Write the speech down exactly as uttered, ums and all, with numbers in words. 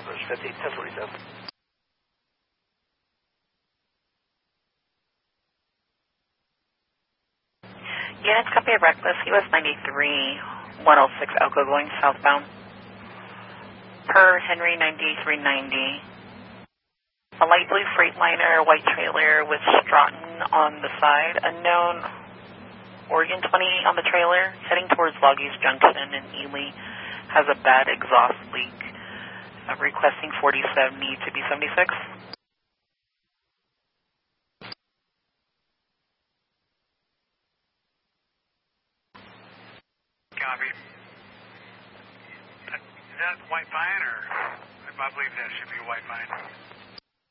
Bridge fifty, ten forty-seven. Units copy of reckless, U S ninety-three, one oh six Elko going southbound. Per Henry ninety-three ninety. A light blue Freightliner, white trailer with Stratton on the side. Unknown Oregon twenty on the trailer, heading towards Loggies Junction in Ely. Has a bad exhaust leak. Uh, requesting forty seventy to B seventy-six. Copy. Is that white pine or? I believe that should be white pine.